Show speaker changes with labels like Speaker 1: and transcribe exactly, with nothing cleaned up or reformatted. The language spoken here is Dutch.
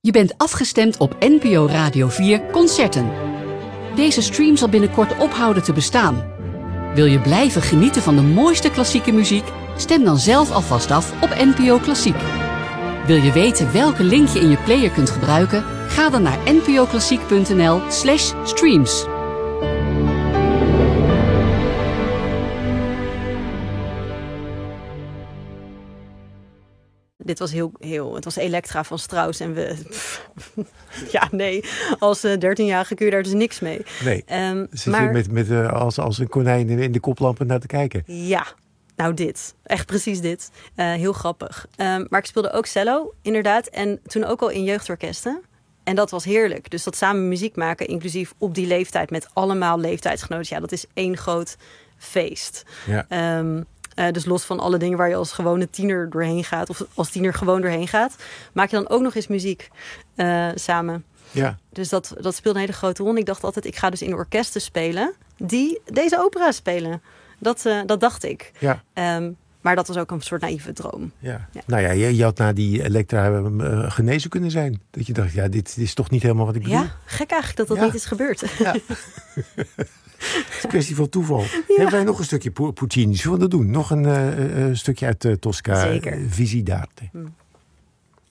Speaker 1: Je bent afgestemd op N P O Radio vier Concerten. Deze stream zal binnenkort ophouden te bestaan. Wil je blijven genieten van de mooiste klassieke muziek? Stem dan zelf alvast af op N P O Klassiek. Wil je weten welke link je in je player kunt gebruiken? Ga dan naar npoklassiek.nl slash streams.
Speaker 2: Dit was heel, heel, het was Elektra van Strauss en we, pff, ja nee, als uh, dertienjarige kun je daar dus niks mee.
Speaker 3: Nee,
Speaker 2: um,
Speaker 3: zit
Speaker 2: maar,
Speaker 3: je met, met, uh, als, als een konijn in de koplampen naar te kijken?
Speaker 2: Ja, nou dit, echt precies dit. Uh, heel grappig. Um, maar ik speelde ook cello, inderdaad, en toen ook al in jeugdorkesten. En dat was heerlijk. Dus dat samen muziek maken, inclusief op die leeftijd met allemaal leeftijdsgenoten, ja, dat is één groot feest. Ja. Um, Uh, dus los van alle dingen waar je als gewone tiener doorheen gaat, of als tiener gewoon doorheen gaat, maak je dan ook nog eens muziek uh, samen.
Speaker 3: Ja.
Speaker 2: Dus dat, dat speelde een hele grote rol. Ik dacht altijd, ik ga dus in orkesten spelen die deze opera spelen. Dat, uh, dat dacht ik. Ja. Um, maar dat was ook een soort naïeve droom.
Speaker 3: Ja. Ja. Nou ja, je, je had na die Elektra uh, genezen kunnen zijn. Dat je dacht, ja, dit is toch niet helemaal wat ik bedoel.
Speaker 2: Ja, gek eigenlijk dat dat ja. niet is gebeurd. Ja.
Speaker 3: Het is een kwestie van toeval. Ja. Hebben wij nog een stukje Puccini? Zullen we dat doen? Nog een uh, uh, stukje uit uh, Tosca.
Speaker 2: Zeker.
Speaker 3: Visite d'arte. Hm.